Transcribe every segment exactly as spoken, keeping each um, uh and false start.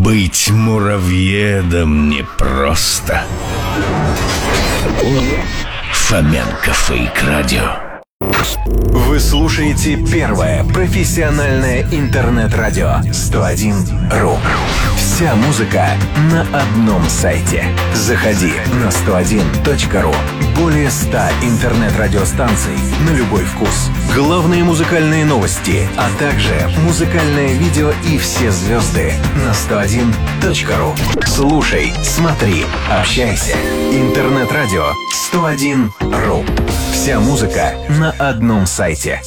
Быть муравьедом непросто. Фоменко Фейк Радио. Вы слушаете первое профессиональное интернет-радио сто один ру. Вся музыка на одном сайте. Заходи на сто один точка ру. Более ста интернет-радиостанций на любой вкус. Главные музыкальные новости, а также музыкальное видео и все звезды на сто один точка ру. Слушай, смотри, общайся. Интернет-радио сто один ру. Вся музыка на одном сайте.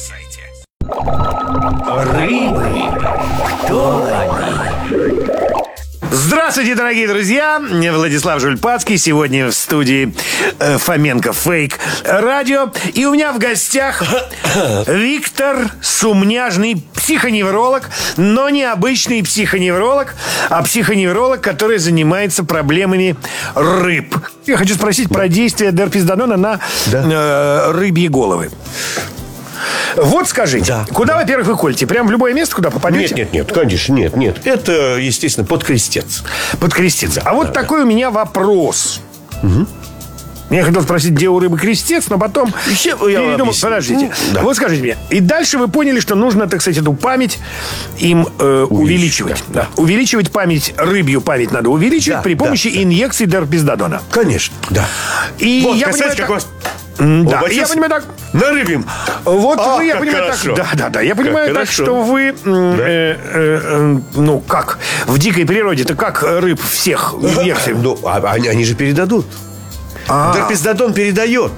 Рыбы. Кто они? Здравствуйте, дорогие друзья! Владислав Жульпацкий. Сегодня в студии э, Фоменко Фейк Радио. И у меня в гостях Виктор Сумняжный, психоневролог, но не обычный психоневролог, а психоневролог, который занимается проблемами рыб. Я хочу спросить про действие дерпизодона на да. э, рыбьи головы. Вот скажите, да, куда, да. во-первых, вы колите? Прям в любое место, куда попадете? Нет, нет, нет, конечно, нет, нет. Это, естественно, под крестец. Под крестец. Да, а вот да, такой да. у меня вопрос. Угу. Я хотел спросить, где у рыбы крестец, но потом Еще, передумал. Подождите. Ну, да. Вот скажите мне. И дальше вы поняли, что нужно, так сказать, эту память им э, увеличивать. Да, да. Увеличивать память, рыбью память надо увеличивать да, при помощи да, инъекций дерпизодона. Конечно, да. И вот, я кстати, понимаю, как так... вас... Да, я понимаю так. На рыбьем. Вот а, вы, я понимаю хорошо. так. Да, да, да. Я понимаю как так, хорошо. что вы, да. э, э, ну как, в дикой природе-то как рыб всех инъекций? Ну, а, они, они же передадут. А. Дерпизодон передает.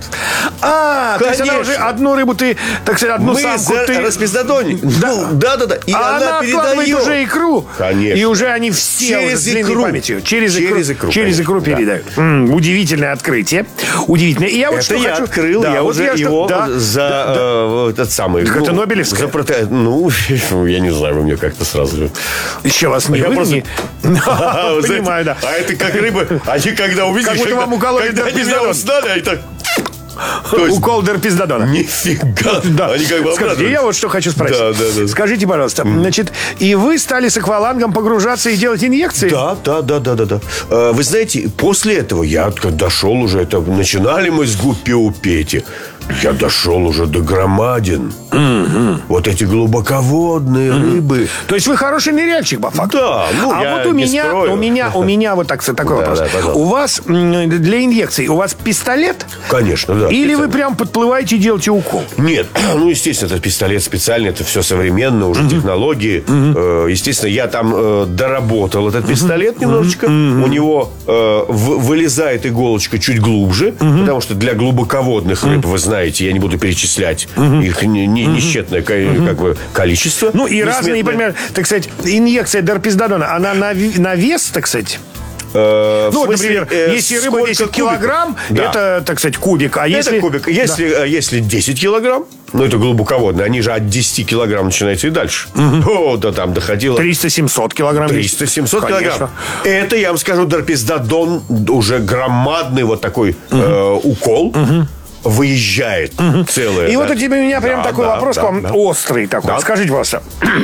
А, то есть она уже одну рыбу ты, так сказать, одну Мы самку за ты... распизодоним. Да. Ну, да, да, да. И а она, она передает уже икру. Конечно. И уже они все через уже с длинной икру. памятью. Через, через икру. икру. Через икру да. передают. М-м, удивительное открытие. Удивительное. И я вот это что я хочу... открыл, да, я вот уже я его что... да. за да. э, этот самый... Так ну, это Нобелевское? За проте... Ну, я не знаю, вы мне как-то сразу... Еще вас не выгнали. Понимаю, да. А это как рыбы, они когда увидели... Как будто вам укололи дерпизодон. Узнали, они так... Есть, укол дерпизодона. Нифига. Да. Они как бы Скажите, я вот что хочу спросить. Да, да, да. Скажите, пожалуйста, mm. значит, и вы стали с аквалангом погружаться и делать инъекции? Да, да, да, да, да, да. Вы знаете, после этого я дошел уже, это начинали мы с гуппи у Пети. Я дошел уже до громадин. Mm-hmm. Вот эти глубоководные mm-hmm. рыбы. То есть вы хороший ныряльщик, по факту? Да, ну а я вот у не меня, строю. у меня, у меня вот так, такой да, вопрос. Да, у вас для инъекций, у вас пистолет? Конечно, да. Или пистолет. Вы прям подплываете и делаете укол? Нет, ну, естественно, это пистолет специальный, это все современно, уже mm-hmm. технологии. Mm-hmm. Естественно, я там э, доработал этот пистолет mm-hmm. немножечко. Mm-hmm. У него э, в, вылезает иголочка чуть глубже, mm-hmm. потому что для глубоководных рыб, mm-hmm. вы знаете, я не буду перечислять mm-hmm. их не, не, несчетное mm-hmm. как бы, количество. Ну, и разные, например, так сказать, инъекция дерпизодона, она на, на вес, так сказать? Э, ну, смысле, например, э, если рыба весит килограмм, да. это, так сказать, кубик. А если... Это кубик. Если, да. если десять килограмм, ну, это глубоководные, они же от десяти килограмм начинаются и дальше. Угу. О, да там доходило... триста-семьсот килограмм. триста-семьсот килограмм. Это, я вам скажу, дерпизодон, уже громадный вот такой угу. э, укол. Угу. Выезжает угу. целое. И да? вот у тебя у меня прям да, такой да, вопрос да, к вам, да. острый такой. Да. Скажите, пожалуйста,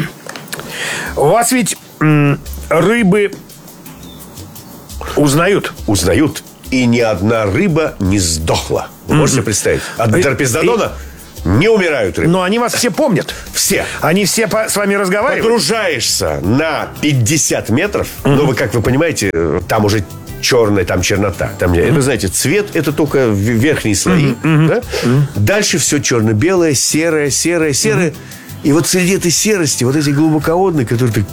у вас ведь м, рыбы узнают? Узнают. И ни одна рыба не сдохла. Вы можете представить? От дерпизодона не умирают рыбы. Но они вас все помнят. Все. Они все по, с вами разговаривают? Погружаешься на пятьдесят метров. Mm-hmm. Ну, вы, как вы понимаете, там уже черная, там чернота. Там, mm-hmm. Вы знаете, цвет – это только верхние слои. Mm-hmm. Да? Mm-hmm. Дальше все черно-белое, серое, серое, серое. Mm-hmm. И вот среди этой серости вот эти глубоководные, которые так...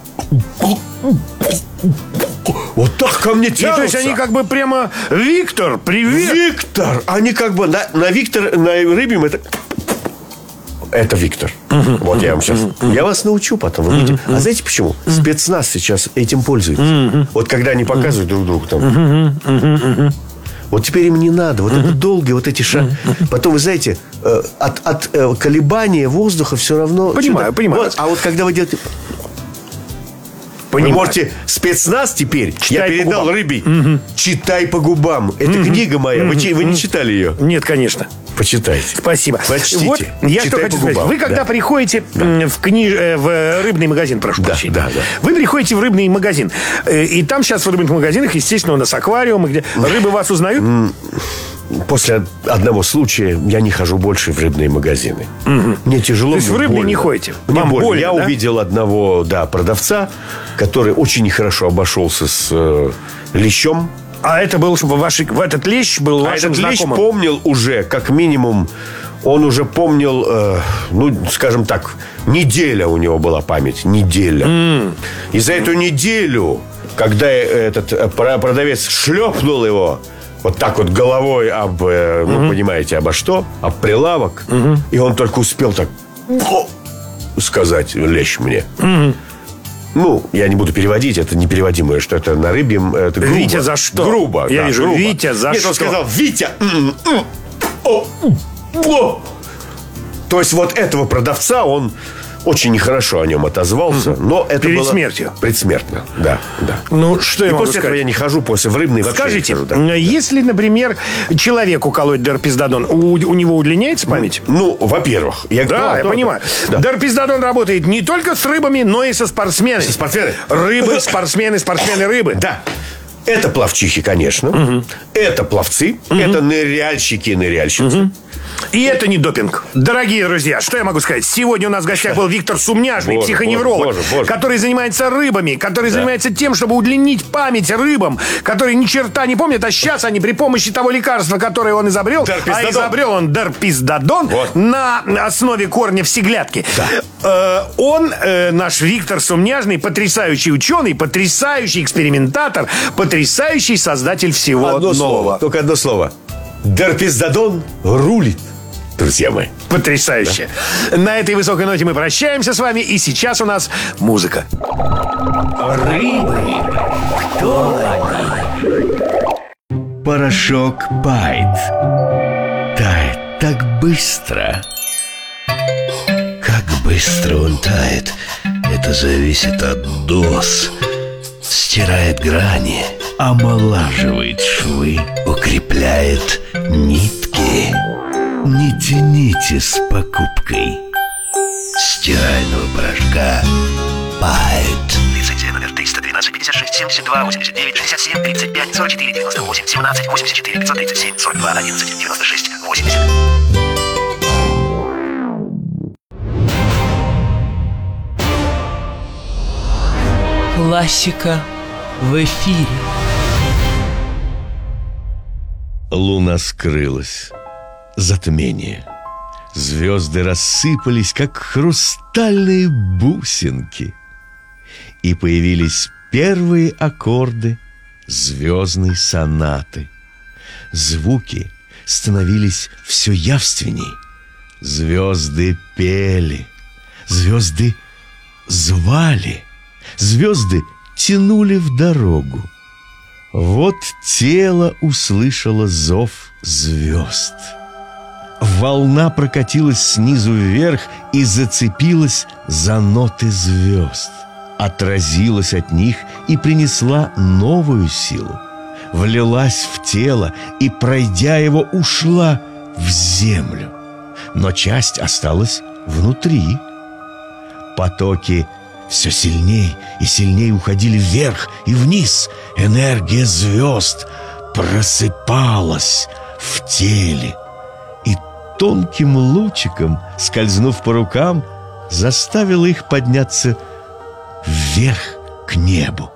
Вот так ко мне тянутся. И, то есть они как бы прямо Виктор, привет. Виктор. Они как бы на, на Виктор, на рыбьем это... Это Виктор. Uh-huh. Вот я вам сейчас... Uh-huh. Я вас научу потом. Вы будете... uh-huh. А знаете почему? Uh-huh. Спецназ сейчас этим пользуется. Uh-huh. Вот когда они показывают uh-huh. друг другу там... Uh-huh. Uh-huh. Вот теперь им не надо. Вот uh-huh. это долгие вот эти шаги. Uh-huh. Потом, вы знаете, от, от колебания воздуха все равно... Понимаю, что-то... понимаю. Вот. А вот когда вы делаете... Понимаю. Вы можете спецназ теперь, читай, я передал рыбе, угу. читай по губам. Это угу. книга моя. Угу. Вы, вы не читали ее? Нет, конечно. Почитайте. Спасибо. Прочтите. Вот я Читай что хочу по сказать. губам. Вы когда Да. приходите м, в, книж... э, в рыбный магазин, прошу Да, прощения. да, да. Вы приходите в рыбный магазин. э, И там сейчас в рыбных магазинах, естественно, у нас аквариумы, где рыбы вас узнают. После одного случая я не хожу больше в рыбные магазины. Мне тяжело. То есть мне в рыбный больно. не ходите? Мне Вам больно. больно, Я да? увидел одного, да, продавца, который очень нехорошо обошелся с э, лещом. А это был, чтобы ваш, в этот лещ был А вашим этот лещ знакомым. помнил уже, как минимум, он уже помнил, э, ну, скажем так, неделя у него была память. Неделя. Mm. И за эту неделю, когда этот э, продавец шлепнул его вот так вот головой об, э, ну, понимаете, обо что? Об прилавок. Mm-hmm. И он только успел так сказать, лещ мне. Mm-hmm. Ну, я не буду переводить, это непереводимое, что это на рыбьем, это грубо. Витя, за что? Грубо. Я да, вижу, грубо. Витя, за Нет, что? он сказал, Витя. м, м, о, м, о». То есть вот этого продавца, он очень нехорошо о нем отозвался, но это Перед было... смертью? Предсмертно, да, да. Ну, что И я могу после этого сказать? я не хожу, после в рыбный вообще Скажите, не хожу, да. если, например, человеку колоть дерпиздодон, у, у него удлиняется память? Ну, во-первых, я, Да, я то- понимаю. да. Дерпиздодон работает не только с рыбами, но и со спортсменами. Со спортсменами. Рыбы, спортсмены, спортсмены, рыбы. Да. Это пловчихи, конечно. Это пловцы. Это ныряльщики и ныряльщицы. И это не допинг. Дорогие друзья, что я могу сказать? Сегодня у нас в гостях был Виктор Сумняжный, Боже, психоневролог, боже, боже. который занимается рыбами, который занимается тем, чтобы удлинить память рыбам, которые ни черта не помнят, а сейчас они при помощи того лекарства, которое он изобрел, а Дерпиздодон. изобрел он дерпиздодон Вот. на основе корня всеглядки. Э, Он, э, наш Виктор Сумняжный, потрясающий ученый, потрясающий экспериментатор, потрясающий создатель всего Одно нового. слово. Только одно слово. Дерпиздодон рулит, друзья мои. Потрясающе. На этой высокой ноте мы прощаемся с вами. И сейчас у нас музыка. Рыбы. Кто они? Порошок Пайт. Тает так быстро. Как быстро он тает, это зависит от доз. Стирает грани, омолаживает швы, укрепляет нитки. Не тяните с покупкой стирального порошка Пайт. Лицензия номер триста двенадцать пятьдесят шесть семьдесят два восемьдесят девять шестьдесят семь тридцать пять сорок четыре девяносто восемь семнадцать восемьдесят четыре пятьсот тридцать семь сорок два одиннадцать девяносто шесть восемьдесят. Классика в эфире. Луна скрылась. Затмение. Звезды рассыпались, как хрустальные бусинки. И появились первые аккорды звездной сонаты. Звуки становились все явственней. Звезды пели, звезды звали, звезды тянули в дорогу. Вот тело услышало зов звезд. Волна прокатилась снизу вверх и зацепилась за ноты звезд. Отразилась от них и принесла новую силу. Влилась в тело и, пройдя его, ушла в землю. Но часть осталась внутри. Потоки все сильней и сильней уходили вверх и вниз. Энергия звезд просыпалась в теле и тонким лучиком, скользнув по рукам, заставила их подняться вверх к небу.